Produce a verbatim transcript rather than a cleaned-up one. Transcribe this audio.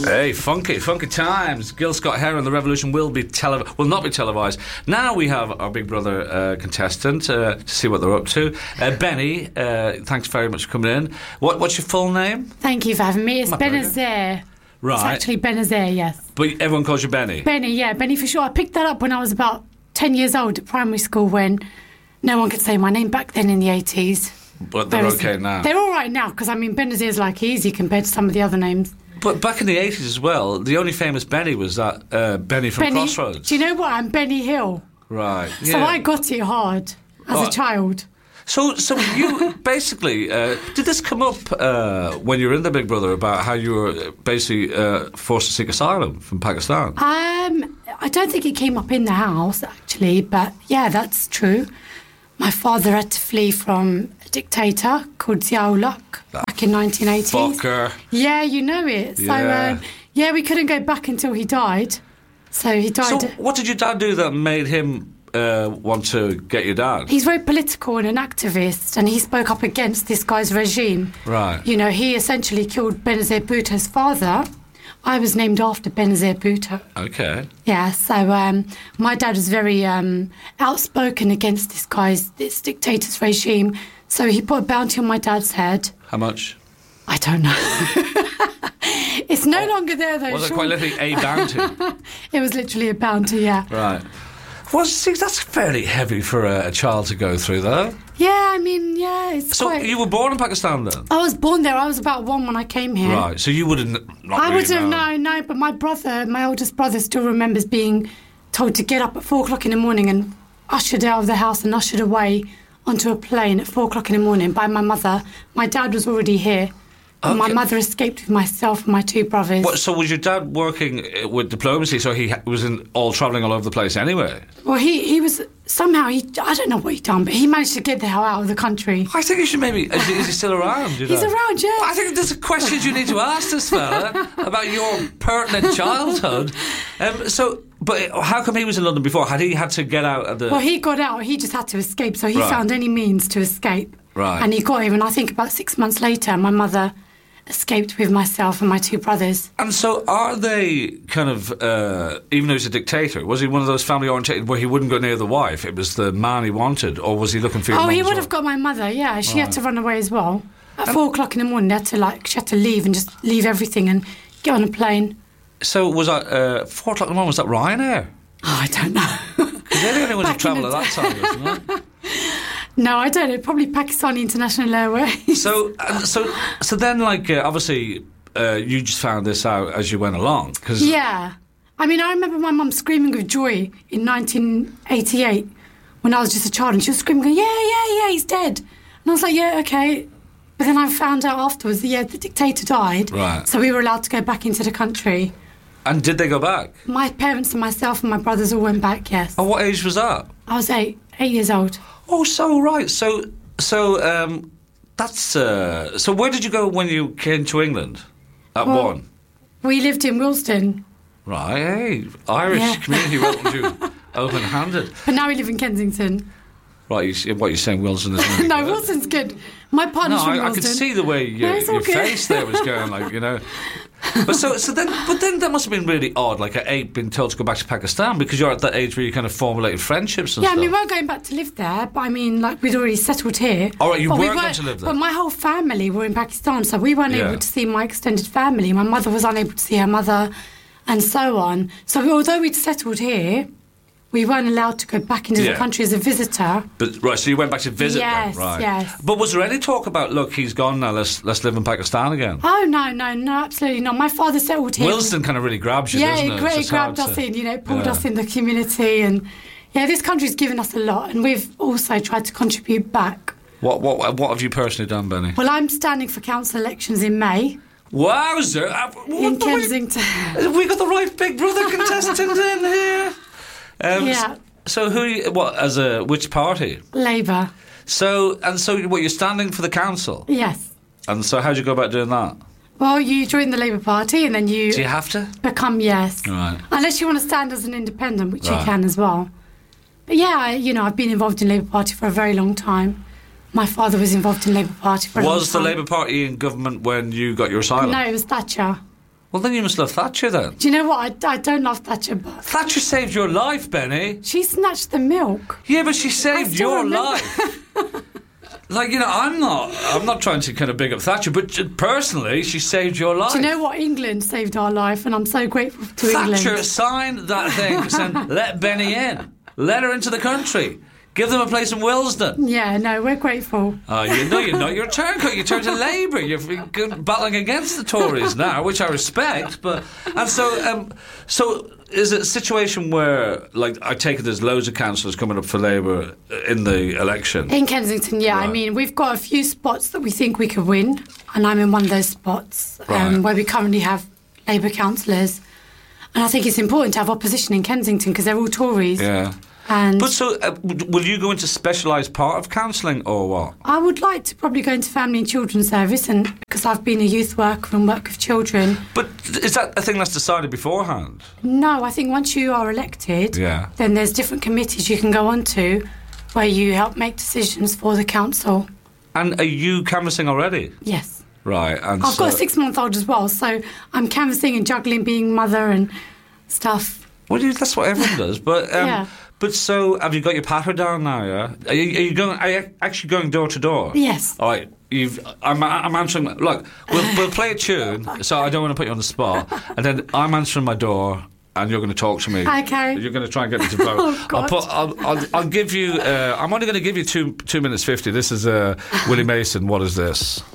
Hey, funky, funky times. Gil Scott-Heron, The Revolution will be tele- will not be televised. Now we have our Big Brother uh, contestant uh, to see what they're up to. Uh, Benny, uh, thanks very much for coming in. What, what's your full name? Thank you for having me. It's My Benazir. Right. It's actually Benazir, yes. But everyone calls you Benny? Benny, yeah, Benny for sure. I picked that up when I was about ten years old at primary school when no one could say my name back then in the eighties. But they're There okay is- now. They're all right now, because, I mean, Benazir's like easy compared to some of the other names. But back in the eighties as well, the only famous Benny was that uh, Benny from Benny, Crossroads. do you know what? I'm Benny Hill. Right. So yeah. I got it hard as Oh. a child. So, so you basically uh, did this come up uh, when you were in the Big Brother about how you were basically uh, forced to seek asylum from Pakistan? Um, I don't think it came up in the house, actually, but yeah, that's true. My father had to flee from a dictator called Zia-ul-Haq back in nineteen eighties. Fucker. Yeah, you know it. So, Yeah. um, yeah, we couldn't go back until he died. So he died. So, what did your dad do that made him uh, want to get your dad? He's very political and an activist, and he spoke up against this guy's regime. Right. You know, he essentially killed Benazir Bhutto's father. I was named after Benazir Bhutto. Okay. Yeah, so um, my dad was very um, outspoken against this guy's, this dictator's regime. So he put a bounty on my dad's head. How much? I don't know. It's no longer there, though. Was it Sean. quite literally a bounty? It was literally a bounty, yeah. Right. Well, see, that's fairly heavy for a, a child to go through, though. Yeah, I mean, yeah, it's So quite... you were born in Pakistan then? I was born there. I was about one when I came here. Right. So you wouldn't. Not I really would have known. known, no, but my brother, my oldest brother, still remembers being told to get up at four o'clock in the morning and ushered out of the house and ushered away onto a plane at four o'clock in the morning by my mother. My dad was already here. And my Okay. mother escaped with myself and my two brothers. What, so was your dad working uh, with diplomacy? So he ha- was in, all travelling all over the place anyway. Well, he, he was, somehow, he I don't know what he'd done, but he managed to get the hell out of the country. I think you should maybe. Is he, is he still around? You He's know? around, yeah. I think there's questions you need to ask this fella about your pertinent childhood. Um, so, but how come he was in London before? Had he had to get out of the? Well, he got out. He just had to escape, so he Right. found any means to escape. Right. And he got here, and I think about six months later, my mother escaped with myself and my two brothers. And so, are they kind of, uh, even though he's a dictator, was he one of those family orientated where he wouldn't go near the wife? It was the man he wanted, or was he looking for your Oh, mum he as would well? have got my mother, yeah. She had to run away as well. At four o'clock in the morning, they had to, like, she had to leave and just leave everything and get on a plane. So, was that, uh, four o'clock in the morning, was that Ryanair? Oh, I don't know. Because they're the only ones who Back in travel the at that time, isn't it? No, I don't know. Probably Pakistani International Airways. So, uh, so, so then, like, uh, obviously, uh, you just found this out as you went along, because Yeah. I mean, I remember my mum screaming with joy in nineteen eighty-eight when I was just a child, and she was screaming, going, yeah, yeah, yeah, he's dead. And I was like, yeah, okay. But then I found out afterwards that, yeah, the dictator died. Right. So we were allowed to go back into the country. And did they go back? My parents and myself and my brothers all went back, yes. Oh, what age was that? I was eight, eight years old. Oh, so right. So, so um, that's uh, so. Where did you go when you came to England? At Well- one, We lived in Willesden, right? Hey, Irish Yeah. community welcomed you open-handed. but now we live in Kensington. Right, you, see- what you're saying, Wilson is really No, good. Willesden's good. My No, partner's from I, I Willesden. could see the way your, No, it's all your good. face there was going, like, you know. But so, so then, but then that must have been really odd, like at eight, being told to go back to Pakistan because you're at that age where you kind of formulated friendships and Yeah, I stuff. mean, we weren't going back to live there, but I mean, like, we'd already settled here. All right, you But we weren't going to live there. But my whole family were in Pakistan, so we weren't Yeah. able to see my extended family. My mother was unable to see her mother, and so on. So although we'd settled here, we weren't allowed to go back into Yeah. the country as a visitor. But right, so you went back to visit Yes, them, right? yes. But was there any talk about, look, he's gone now, let's let's live in Pakistan again? Oh, no, no, no, absolutely not. My father settled here. Willesden kind of really grabs you, Yeah, doesn't it, it? gra- It's it just grabbed hard us to- in, you know, it pulled Yeah. us in the community. And, yeah, this country's given us a lot, and we've also tried to contribute back. What what what have you personally done, Benny? Well, I'm standing for council elections in May Wowzer! Uh, in what the way- Kensington. Have we got the right Big Brother contestant in here? Um, Yeah. So who? you- What as a which party? Labour. So and so, what you're standing for the council? Yes. And so, how'd you go about doing that? Well, you join the Labour Party and then you, Do you have to? become yes. Right. Unless you want to stand as an independent, which Right. you can as well. But yeah, I, you know, I've been involved in Labour Party for a very long time. My father was involved in Labour Party for a long time. Was the Labour Party in government when you got your asylum? No, it was Thatcher. Well, then you must love Thatcher, then. Do you know what? I, I don't love Thatcher, but Thatcher saved your life, Benny. she snatched the milk. Yeah, but she saved still your remember. life. Like, you know, I'm not I'm not trying to kind of big up Thatcher, but j- personally, she saved your life. Do you know what? England saved our life, and I'm so grateful to Thatcher England. signed that thing saying, let Benny in. Let her into the country. Give them a place in Willesden. Yeah, no, we're grateful. Oh, you know you're not. You're a turncoat. You turn to Labour. You're good- battling against the Tories now, which I respect. But and so, um, so is it a situation where, like, I take it there's loads of councillors coming up for Labour in the election? In Kensington, yeah. Right. I mean, we've got a few spots that we think we could win, and I'm in one of those spots um, Right. where we currently have Labour councillors. And I think it's important to have opposition in Kensington because they're all Tories. Yeah. And But so, uh, w- will you go into specialised part of counselling or what? I would like to probably go into family and children's service, and because I've been a youth worker and work with children. But is that a thing that's decided beforehand? No, I think once you are elected, Yeah. then there's different committees you can go on to where you help make decisions for the council. And are you canvassing already? Yes. Right. And I've so, got a six-month-old as well, so I'm canvassing and juggling being mother and stuff. Well, you, that's what everyone does. But um, Yeah. but so have you got your patter down now? Yeah. Are you, are you going? Are you actually going door to door? Yes. All right. You've. I'm. I'm answering. Look, we'll, we'll play a tune. So I don't want to put you on the spot. And then I'm answering my door. And you're going to talk to me. Okay. You're going to try and get me to vote. Oh, God. I'll put. I'll, I'll, I'll give you. Uh, I'm only going to give you two two minutes fifty. This is uh, Willie Mason. What is this?